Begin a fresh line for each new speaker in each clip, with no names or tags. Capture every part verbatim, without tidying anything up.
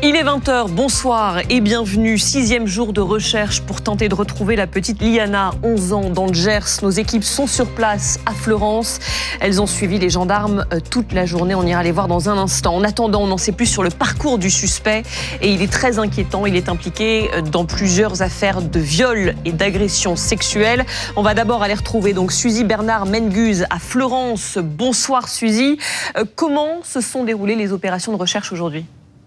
Il est vingt heures, bonsoir et bienvenue. Sixième jour de recherche pour tenter de retrouver la petite Liana, onze ans, dans le Gers. Nos équipes sont sur place à Fleurance. Elles ont suivi les gendarmes toute la journée. On ira les voir dans un instant. En attendant, on en sait plus sur le parcours du suspect et il est très inquiétant. Il est impliqué dans plusieurs affaires de viol et d'agression sexuelle. On va d'abord aller retrouver donc Suzy Bernard Menguz à Fleurance. Bonsoir Suzy. Comment se sont déroulées les opérations de recherche aujourd'hui ?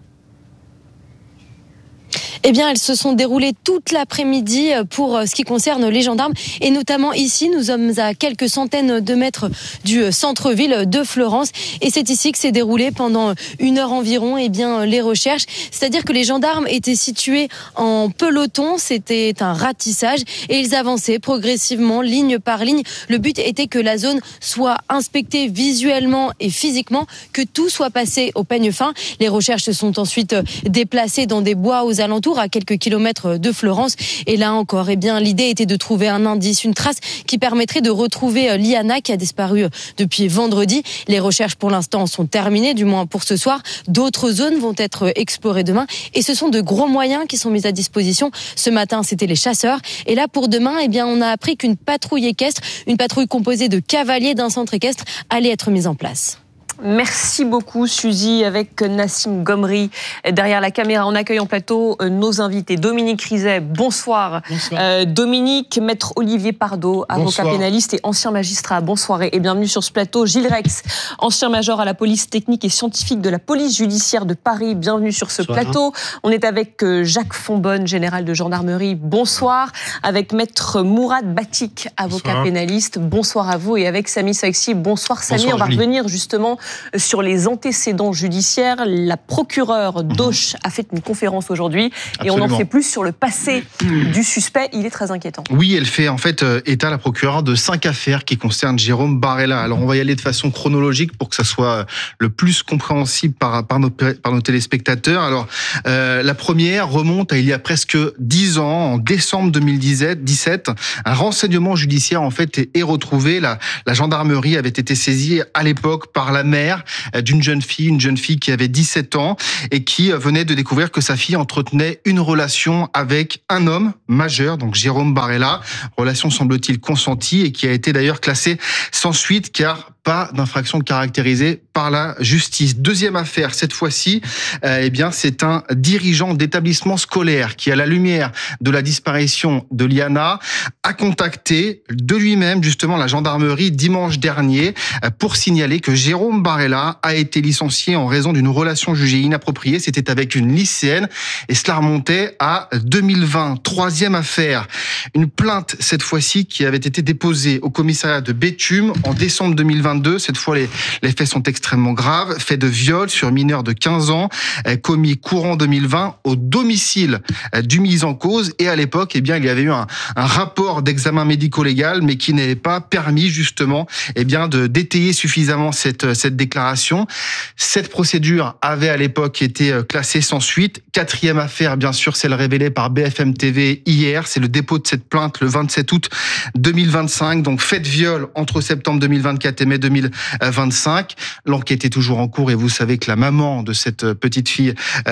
Eh bien, elles se sont déroulées toute l'après-midi pour ce qui concerne les gendarmes. Et notamment ici, nous sommes à quelques centaines de mètres du centre-ville de Fleurance. Et c'est ici que s'est déroulé pendant une heure environ eh bien, les recherches. C'est-à-dire que les gendarmes étaient situés en peloton. C'était un ratissage. Et ils avançaient progressivement, ligne par ligne. Le but était que la zone soit inspectée visuellement et physiquement, que tout soit passé au peigne fin. Les recherches se sont ensuite déplacées dans des bois aux alentours, à quelques kilomètres de Fleurance. Et là encore, eh bien, l'idée était de trouver un indice, une trace qui permettrait de retrouver Liana qui a disparu depuis vendredi. Les recherches pour l'instant sont terminées, du moins pour ce soir. D'autres zones vont être explorées demain. Et ce sont de gros moyens qui sont mis à disposition. Ce matin, c'était les chasseurs. Et là, pour demain, eh bien, on a appris qu'une patrouille équestre, une patrouille composée de cavaliers d'un centre équestre, allait être mise en place.
Merci beaucoup Suzy, avec Nassim Gomri derrière la caméra. On accueille en plateau nos invités. Dominique Rizet, bonsoir. Bonsoir. Euh, Dominique, maître Olivier Pardo, avocat bonsoir. Pénaliste et ancien magistrat. Bonsoir et bienvenue sur ce plateau. Gilles Rex, ancien major à la police technique et scientifique de la police judiciaire de Paris. Bienvenue sur ce bonsoir. Plateau. On est avec Jacques Fonbonne, général de gendarmerie. Bonsoir. Avec maître Mourad Batik, avocat bonsoir. Pénaliste. Bonsoir à vous. Et avec Samy Saïxi. Bonsoir Samy. Bonsoir, on va Julie. Revenir justement sur les antécédents judiciaires. La procureure d'Auch a fait une conférence aujourd'hui et on en sait plus sur le passé du suspect. Il est très inquiétant.
Oui, elle fait en fait état, la procureure, de cinq affaires qui concernent Jérôme Barella. Alors on va y aller de façon chronologique pour que ça soit le plus compréhensible par, par, nos, par nos téléspectateurs. Alors euh, la première remonte à il y a presque dix ans, en décembre deux mille dix-sept. Un renseignement judiciaire en fait est, est retrouvé. La, la gendarmerie avait été saisie à l'époque par la mère d'une jeune fille, une jeune fille qui avait dix-sept ans et qui venait de découvrir que sa fille entretenait une relation avec un homme majeur, donc Jérôme Barella. Relation semble-t-il consentie et qui a été d'ailleurs classée sans suite car pas d'infraction caractérisée par la justice. Deuxième affaire, cette fois-ci, euh, eh bien, c'est un dirigeant d'établissement scolaire qui, à la lumière de la disparition de Liana, a contacté de lui-même justement la gendarmerie dimanche dernier pour signaler que Jérôme Barella a été licencié en raison d'une relation jugée inappropriée. C'était avec une lycéenne et cela remontait à deux mille vingt. Troisième affaire, une plainte cette fois-ci qui avait été déposée au commissariat de Béthune en décembre deux mille vingt. Cette fois, les, les faits sont extrêmement graves. Fait de viol sur mineur de quinze ans, commis courant deux mille vingt au domicile du mis en cause. Et à l'époque, eh bien, il y avait eu un, un rapport d'examen médico-légal, mais qui n'avait pas permis justement, eh bien, de d'étayer suffisamment cette cette déclaration. Cette procédure avait à l'époque été classée sans suite. Quatrième affaire, bien sûr, celle révélée par B F M T V hier. C'est le dépôt de cette plainte le vingt-sept août deux mille vingt-cinq. Donc, fait de viol entre septembre deux mille vingt-quatre et mai deux mille vingt-cinq. L'enquête est toujours en cours et vous savez que la maman de cette petite fille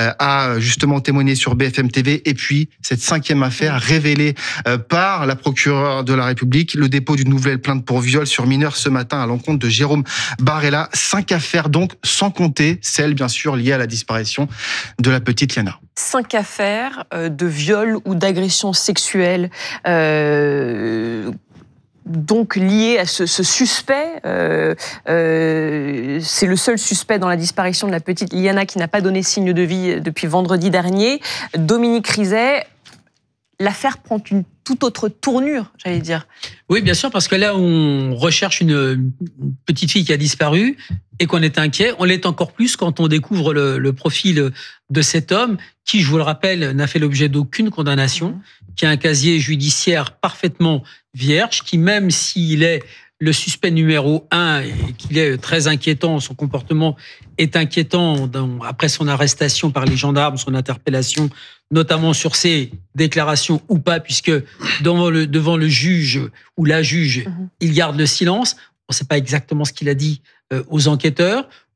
a justement témoigné sur B F M T V. Et puis, cette cinquième affaire révélée par la procureure de la République, le dépôt d'une nouvelle plainte pour viol sur mineur ce matin à l'encontre de Jérôme Barella. Cinq affaires donc, sans compter celles bien sûr liées à la disparition de la petite Liana.
Cinq affaires de viol ou d'agression sexuelle euh... donc lié à ce, ce suspect. Euh, euh, c'est le seul suspect dans la disparition de la petite Liana qui n'a pas donné signe de vie depuis vendredi dernier. Dominique Rizet, l'affaire prend une toute autre tournure, j'allais dire.
Oui, bien sûr, parce que là, on recherche une, une petite fille qui a disparu et qu'on est inquiet. On l'est encore plus quand on découvre le, le profil de cet homme qui, je vous le rappelle, n'a fait l'objet d'aucune condamnation, mmh. qui a un casier judiciaire parfaitement vierge, qui, même s'il est le suspect numéro un et qu'il est très inquiétant, son comportement est inquiétant dans, après son arrestation par les gendarmes, son interpellation, notamment sur ses déclarations ou pas, puisque devant le, devant le juge ou la juge, mmh. il garde le silence. On ne sait pas exactement ce qu'il a dit aux enquêteurs.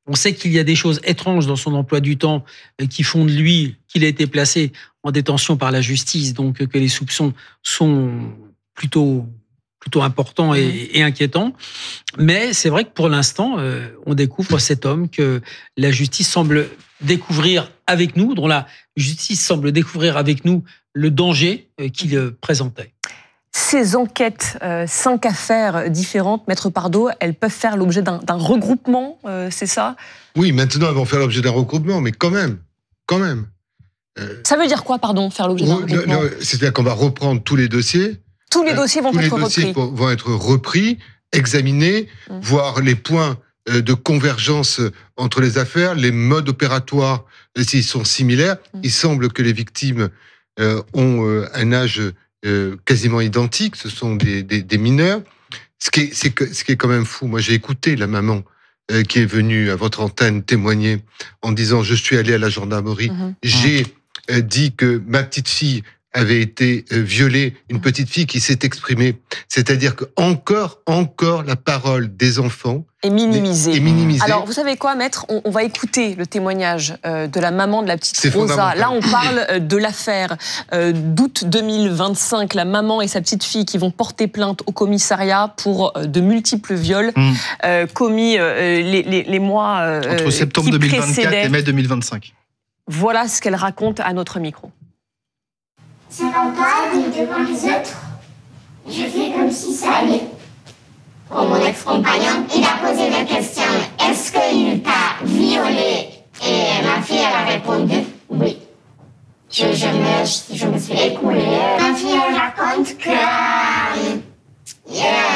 On sait qu'il y a des choses étranges dans son emploi du temps qui font de lui qu'il a été placé en détention par la justice, donc que les soupçons sont plutôt plutôt importants et, et inquiétants. Mais c'est vrai que pour l'instant, euh, on découvre cet homme que la justice semble découvrir avec nous, dont la justice semble découvrir avec nous le danger euh, qu'il euh, présentait.
Ces enquêtes, euh, cinq affaires différentes, Maître Pardo, elles peuvent faire l'objet d'un, d'un regroupement, euh, c'est ça ?
Oui, maintenant elles vont faire l'objet d'un regroupement, mais quand même, quand même.
Euh, ça veut dire quoi, pardon, faire l'objet d'un regroupement ?
C'est-à-dire qu'on va reprendre tous les dossiers.
Tous les dossiers vont
tous
être
les dossiers
repris.
vont être repris, examinés, mmh. voir les points de convergence entre les affaires, les modes opératoires, s'ils sont similaires. Mmh. Il semble que les victimes euh, ont euh, un âge euh, quasiment identique, ce sont des, des, des mineurs. Ce qui, est, c'est que, ce qui est quand même fou, moi j'ai écouté la maman euh, qui est venue à votre antenne témoigner en disant « je suis allée à la gendarmerie, mmh. j'ai euh, dit que ma petite fille avait été violée, une petite fille qui s'est exprimée. » C'est-à-dire que encore, encore, la parole des enfants
est minimisée.
Est minimisée.
Alors, vous savez quoi, Maître ? on, on va écouter le témoignage euh, de la maman de la petite C'est Rosa. Là, on parle euh, de l'affaire euh, d'août deux mille vingt-cinq. La maman et sa petite fille qui vont porter plainte au commissariat pour euh, de multiples viols mmh. euh, commis euh, les, les, les mois euh,
entre septembre deux mille vingt-quatre et mai deux mille vingt-cinq.
Voilà ce qu'elle raconte à notre micro.
Ça va pas d'être devant les autres. Je fais comme si ça allait. Pour mon ex-compagnon, il a posé la question « Est-ce qu'il t'a violée ?» Et ma fille, elle a répondu « Oui ». Je, je, me, je me suis écoulée. Ma fille, elle raconte que... Euh,